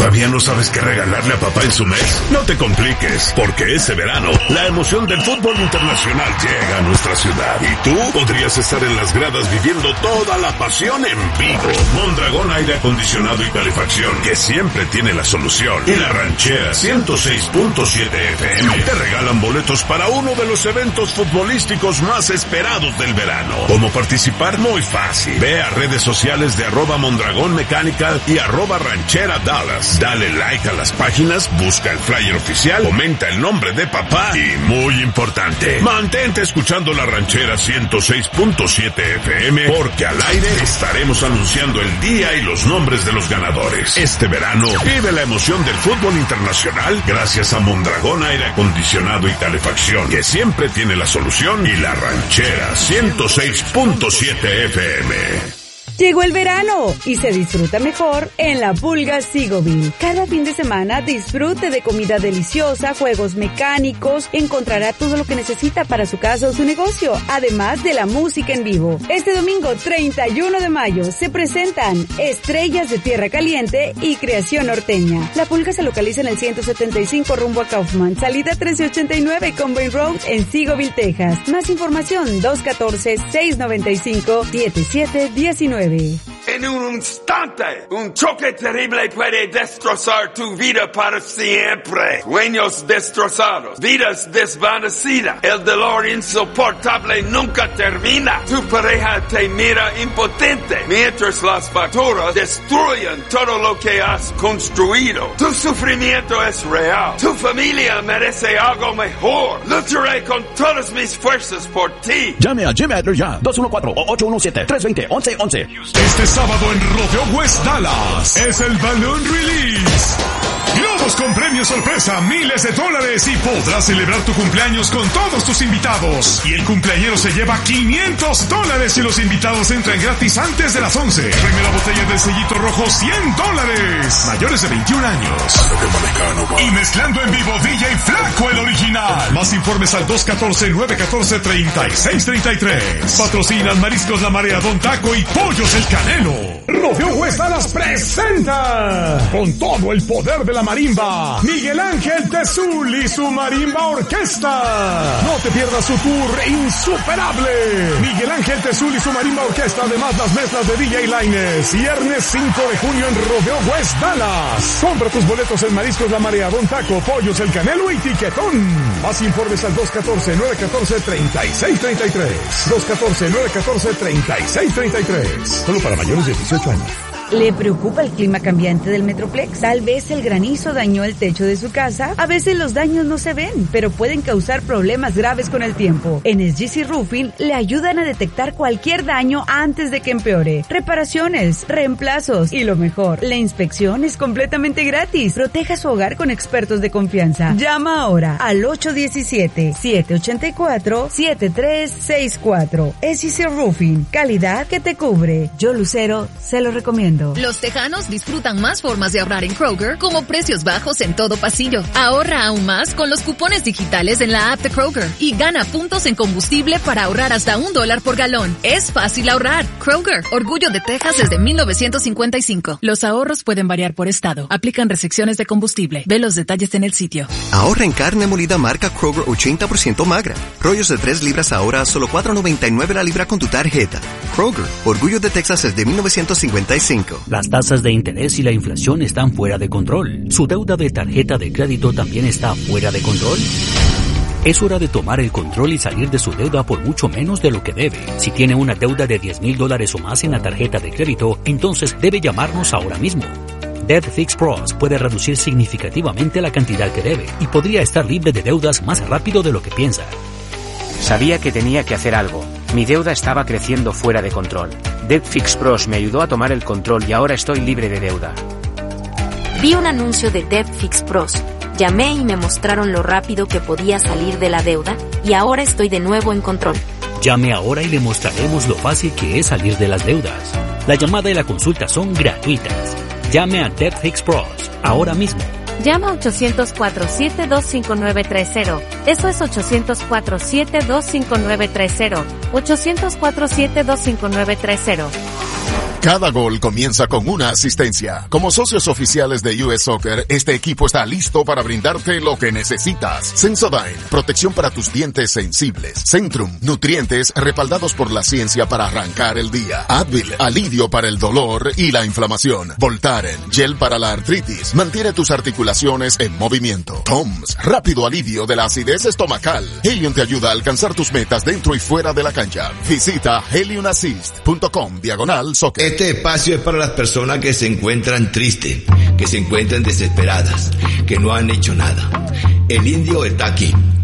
¿Todavía no sabes qué regalarle a papá en su mes? No te compliques, porque este verano la emoción del fútbol internacional llega a nuestra ciudad y tú podrías estar en las gradas viviendo toda la pasión en vivo. Mondragón Aire Acondicionado y Calefacción, que siempre tiene la solución, y La Ranchera 106.7 FM te regalan boletos para uno de los eventos futbolísticos más esperados del verano. ¿Cómo participar? Muy fácil. Ve a redes sociales de @Mondragón Mechanical y @Ranchera Dallas. Dale like a las páginas, busca el flyer oficial, comenta el nombre de papá y, muy importante, mantente escuchando La Ranchera 106.7 FM, porque al aire estaremos anunciando el día y los nombres de los ganadores. Este verano vive la emoción del fútbol internacional gracias a Mondragón Aire Acondicionado y Calefacción, que siempre tiene la solución, y La Ranchera 106.7 FM. Llegó el verano y se disfruta mejor en La Pulga Seagoville. Cada fin de semana disfrute de comida deliciosa, juegos mecánicos, encontrará todo lo que necesita para su casa o su negocio, además de la música en vivo. Este domingo 31 de mayo se presentan Estrellas de Tierra Caliente y Creación Norteña. La Pulga se localiza en el 175 rumbo a Kaufman, salida 1389 Convoy Road en Seagoville, Texas. Más información 214-695-7719. En un instante, un choque terrible puede destrozar tu vida para siempre. Sueños destrozados, vidas desvanecidas. El dolor insoportable nunca termina. Tu pareja te mira impotente, mientras las facturas destruyen todo lo que has construido. Tu sufrimiento es real. Tu familia merece algo mejor. Lucharé con todas mis fuerzas por ti. Llame a Jimmy Adler ya. 214-817-320-1111. Este sábado en Rodeo West Dallas es el Balloon Release. Globos con premios sorpresa, miles de dólares, y podrás celebrar tu cumpleaños con todos tus invitados. Y el cumpleañero se lleva $500 y los invitados entran gratis antes de las 11. Primera botella del sellito rojo, $100. Mayores de 21 años. Y mezclando en vivo DJ Flaco, el original. Más informes al 214-914-3633. Patrocinan Mariscos La Marea, Don Taco y Pollos El Canelo. Rodeo West Dallas presenta, con todo el poder de la marimba, Miguel Ángel Tezul y su Marimba Orquesta. No te pierdas su tour insuperable. Miguel Ángel Tezul y su Marimba Orquesta, además las mezclas de DJ Lainez. Viernes 5 de junio en Rodeo West Dallas. Compra tus boletos en Mariscos La Marea, Don Taco, Pollos El Canelo y Tiquetón. Más informes al 214-914-3633. 214-914-3633. Solo para mayores de 18 años. ¿Le preocupa el clima cambiante del Metroplex? Tal vez el granizo dañó el techo de su casa. A veces los daños no se ven, pero pueden causar problemas graves con el tiempo. En SGC Roofing le ayudan a detectar cualquier daño antes de que empeore. Reparaciones, reemplazos y lo mejor, la inspección es completamente gratis. Proteja su hogar con expertos de confianza. Llama ahora al 817-784-7364. SGC Roofing, calidad que te cubre. Yo, Lucero, se lo recomiendo. Los tejanos disfrutan más formas de ahorrar en Kroger, como precios bajos en todo pasillo. Ahorra aún más con los cupones digitales en la app de Kroger y gana puntos en combustible para ahorrar hasta $1 por galón. Es fácil ahorrar. Kroger, orgullo de Texas desde 1955. Los ahorros pueden variar por estado. Aplican restricciones de combustible. Ve los detalles en el sitio. Ahorra en carne molida marca Kroger 80% magra. Rollos de 3 libras ahora a solo $4.99 la libra con tu tarjeta. Kroger, orgullo de Texas desde 1955. Las tasas de interés y la inflación están fuera de control. ¿Su deuda de tarjeta de crédito también está fuera de control? Es hora de tomar el control y salir de su deuda por mucho menos de lo que debe. Si tiene una deuda de $10,000 o más en la tarjeta de crédito, entonces debe llamarnos ahora mismo. Debt Fix Pros puede reducir significativamente la cantidad que debe y podría estar libre de deudas más rápido de lo que piensa. Sabía que tenía que hacer algo. Mi deuda estaba creciendo fuera de control. Debt Fix Pros me ayudó a tomar el control y ahora estoy libre de deuda. Vi un anuncio de Debt Fix Pros. Llamé y me mostraron lo rápido que podía salir de la deuda y ahora estoy de nuevo en control. Llame ahora y le mostraremos lo fácil que es salir de las deudas. La llamada y la consulta son gratuitas. Llame a Debt Fix Pros ahora mismo. Llama a 800-472-5930. Eso es 800-472-5930. 800-472-5930. Cada gol comienza con una asistencia. Como socios oficiales de US Soccer, este equipo está listo para brindarte lo que necesitas. Sensodyne, protección para tus dientes sensibles. Centrum, nutrientes respaldados por la ciencia para arrancar el día. Advil, alivio para el dolor y la inflamación. Voltaren, gel para la artritis. Mantiene tus articulaciones en movimiento. Toms, rápido alivio de la acidez estomacal. Helium te ayuda a alcanzar tus metas dentro y fuera de la cancha. Visita heliumassist.com/soccer. Este espacio es para las personas que se encuentran tristes, que se encuentran desesperadas, que no han hecho nada. El indio está aquí